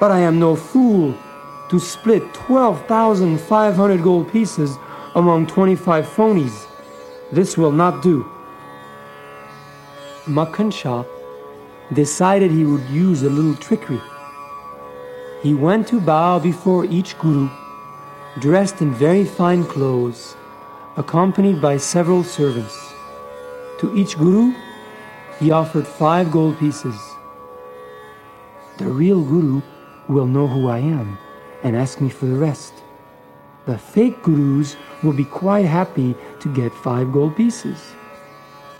But I am no fool to split 12,500 gold pieces among 25 phonies. This will not do. Makhan Shah decided he would use a little trickery. He went to bow before each guru, dressed in very fine clothes, accompanied by several servants. To each guru, he offered 5 gold pieces. The real guru will know who I am and ask me for the rest. The fake gurus will be quite happy to get 5 gold pieces.